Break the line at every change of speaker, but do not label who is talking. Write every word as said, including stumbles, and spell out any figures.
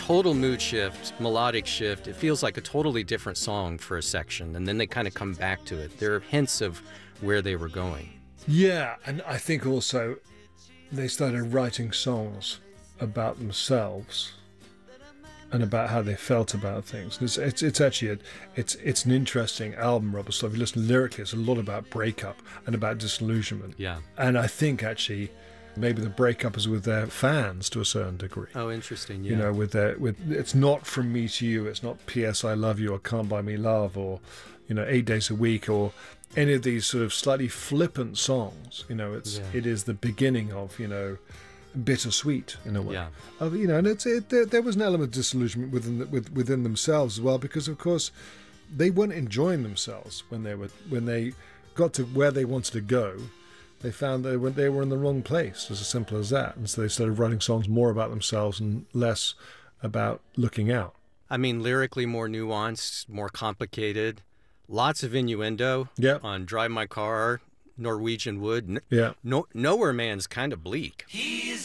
total mood shift, melodic shift. It feels like a totally different song for a section, and then they kind of come back to it. There are hints of where they were going.
Yeah, and I think also they started writing songs about themselves and about how they felt about things. It's it's, it's actually a, it's it's an interesting album, Robert. So if you listen lyrically, it's a lot about breakup and about disillusionment.
Yeah.
And I think actually maybe the breakup is with their fans to a certain degree.
Oh, interesting. Yeah.
You know, with their with it's not From Me to You, it's not P S I Love You or Can't Buy Me Love or, you know, Eight Days a Week or any of these sort of slightly flippant songs. You know, it's
Yeah.
it is the beginning of, you know, bittersweet in a way.
Yeah.
Of, you know, and it's it, there, there was an element of disillusionment within the, with, within themselves as well, because of course they weren't enjoying themselves when they were when they got to where they wanted to go. They found they were they were in the wrong place. It's as simple as that. And so they started writing songs more about themselves and less about looking out.
I mean, lyrically more nuanced, more complicated. Lots of innuendo.
Yeah.
On Drive My Car, Norwegian Wood. N-
Yeah.
No, Nowhere Man's kind of bleak.
He